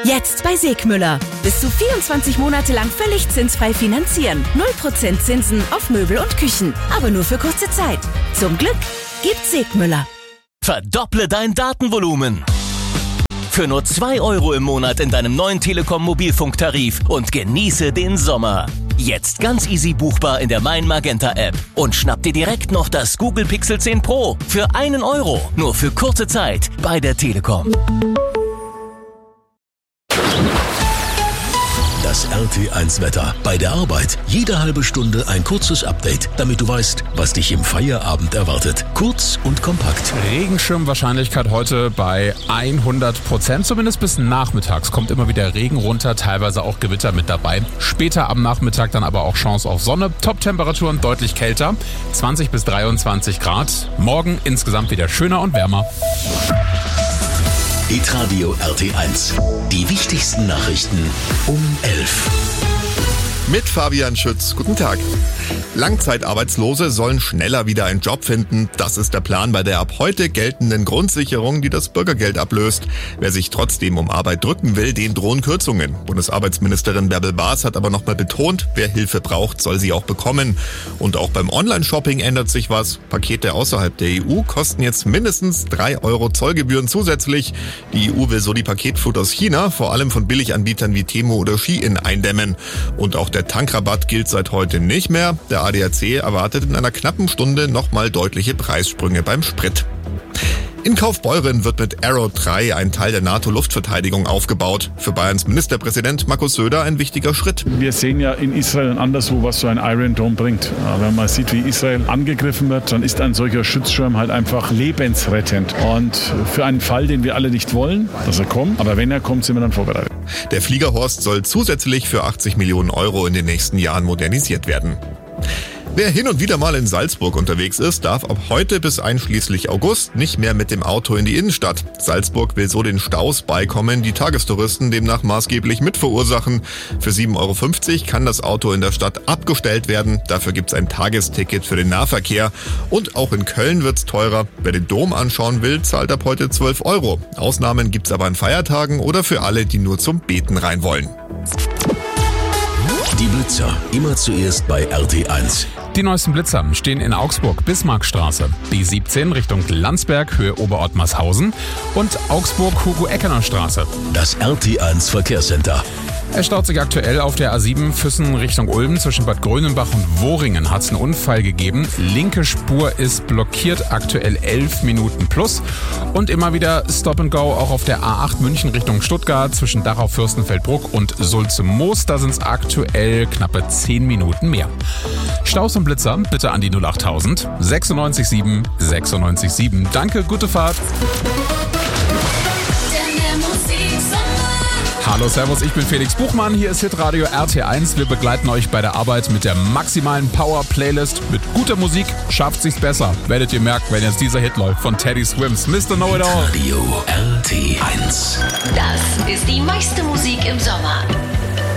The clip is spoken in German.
Jetzt bei Segmüller. Bis zu 24 Monate lang völlig zinsfrei finanzieren. 0% Zinsen auf Möbel und Küchen. Aber nur für kurze Zeit. Zum Glück gibt's Segmüller. Verdopple dein Datenvolumen. Für nur 2 € im Monat in deinem neuen Telekom Mobilfunktarif und genieße den Sommer. Jetzt ganz easy buchbar in der Mein Magenta App. Und schnapp dir direkt noch das Google Pixel 10 Pro für 1 €. Nur für kurze Zeit bei der Telekom. Das RT1-Wetter. Bei der Arbeit jede halbe Stunde ein kurzes Update, damit du weißt, was dich im Feierabend erwartet. Kurz und kompakt. Regenschirmwahrscheinlichkeit heute bei 100%, zumindest bis nachmittags. Kommt immer wieder Regen runter, teilweise auch Gewitter mit dabei. Später am Nachmittag dann aber auch Chance auf Sonne. Top-Temperaturen deutlich kälter, 20 bis 23 Grad. Morgen insgesamt wieder schöner und wärmer. Hitradio RT1. Die wichtigsten Nachrichten um 11. Mit Fabian Schütz. Guten Tag. Langzeitarbeitslose sollen schneller wieder einen Job finden. Das ist der Plan bei der ab heute geltenden Grundsicherung, die das Bürgergeld ablöst. Wer sich trotzdem um Arbeit drücken will, den drohen Kürzungen. Bundesarbeitsministerin Bärbel Baas hat aber nochmal betont, wer Hilfe braucht, soll sie auch bekommen. Und auch beim Online-Shopping ändert sich was. Pakete außerhalb der EU kosten jetzt mindestens 3 € Zollgebühren zusätzlich. Die EU will so die Paketflut aus China, vor allem von Billiganbietern wie Temu oder Shein, eindämmen. Und auch der Tankrabatt gilt seit heute nicht mehr. Der ADAC erwartet in einer knappen Stunde nochmal deutliche Preissprünge beim Sprit. In Kaufbeuren wird mit Arrow 3 ein Teil der NATO-Luftverteidigung aufgebaut. Für Bayerns Ministerpräsident Markus Söder ein wichtiger Schritt. Wir sehen ja in Israel und anderswo, was so ein Iron Dome bringt. Wenn man sieht, wie Israel angegriffen wird, dann ist ein solcher Schutzschirm halt einfach lebensrettend. Und für einen Fall, den wir alle nicht wollen, dass er kommt, aber wenn er kommt, sind wir dann vorbereitet. Der Fliegerhorst soll zusätzlich für 80 Millionen € in den nächsten Jahren modernisiert werden. Wer hin und wieder mal in Salzburg unterwegs ist, darf ab heute bis einschließlich August nicht mehr mit dem Auto in die Innenstadt. Salzburg will so den Staus beikommen, die Tagestouristen demnach maßgeblich mitverursachen. Für 7,50 € kann das Auto in der Stadt abgestellt werden. Dafür gibt's ein Tagesticket für den Nahverkehr. Und auch in Köln wird's teurer. Wer den Dom anschauen will, zahlt ab heute 12 €. Ausnahmen gibt's aber an Feiertagen oder für alle, die nur zum Beten rein wollen. Die Blitzer. Immer zuerst bei RT1. Die neuesten Blitzer stehen in Augsburg, Bismarckstraße, B17 Richtung Landsberg, Höhe Oberottmarshausen und Augsburg, Hugo-Eckener-Straße. Das RT1 Verkehrscenter. Es staut sich aktuell auf der A7 Füssen Richtung Ulm. Zwischen Bad Grönenbach und Wohringen hat es einen Unfall gegeben. Linke Spur ist blockiert, aktuell 11 Minuten plus. Und immer wieder Stop and Go auch auf der A8 München Richtung Stuttgart. Zwischen Dachau, Fürstenfeldbruck und Sulze-Moos. Da sind es aktuell knappe 10 Minuten mehr. Staus und Blitzer bitte an die 08000 967 967. Danke, gute Fahrt. Hallo, servus, ich bin Felix Buchmann, hier ist Hitradio RT1. Wir begleiten euch bei der Arbeit mit der maximalen Power-Playlist. Mit guter Musik schafft sich's besser. Werdet ihr merken, wenn jetzt dieser Hit läuft von Teddy Swims, Mr. Know-It-All. Radio RT1. Das ist die meiste Musik im Sommer.